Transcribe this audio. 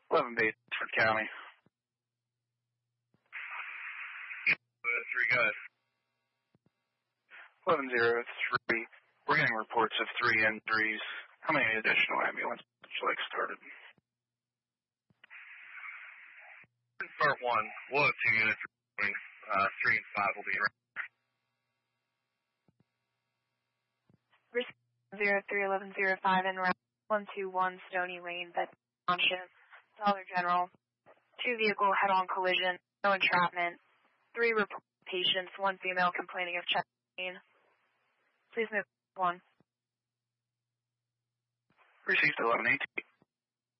11 Batesford County. 3 guys. 1103. We're getting reports of 3 injuries. How many additional ambulances would you like started? Start 1. We'll have 2 units. 3 and 5 will be around. 031105 en route 121 Stony Lane, Bedford Township, Dollar General. 2 vehicle head-on collision, no entrapment. 3 report patients, 1 female complaining of chest pain. Please move 1. Received 1118.